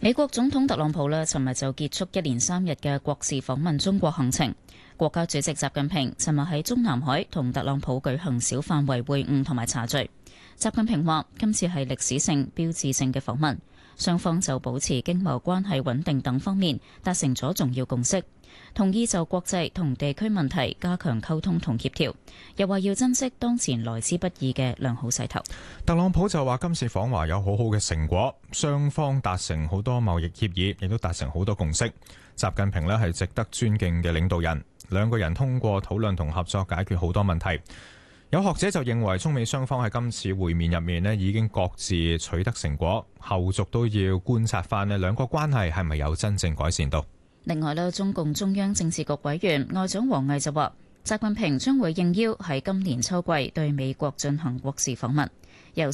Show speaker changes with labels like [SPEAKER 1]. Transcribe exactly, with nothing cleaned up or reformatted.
[SPEAKER 1] 美國總統特朗普呢，尋日就結束一連三日嘅國事訪問中國行程。國家主席習近平尋日喺中南海同特朗普舉行小範圍會晤同埋茶敘。習近平話：今次係歷史性、標誌性嘅訪問，雙方就保持經貿關係穩定等方面達成咗重要共識，同意就國際同地區問題加強溝通同協調，又話要珍惜當前來之不易嘅良好勢頭。
[SPEAKER 2] 特朗普就話今次訪華有好好嘅成果，雙方達成好多貿易協議，亦都達成好多共識。習近平呢係值得尊敬嘅領導人，兩個人通過討論同合作解決好多問題。有學者就認為中美雙方喺今次會面入面呢已經各自取得成果，後續都要觀察翻呢兩國關係係咪有真正改善到。
[SPEAKER 1] 另外呢，中共中央政治局委員外長王毅就話，習近平將會應邀喺今年秋季對美國進行國事訪問，由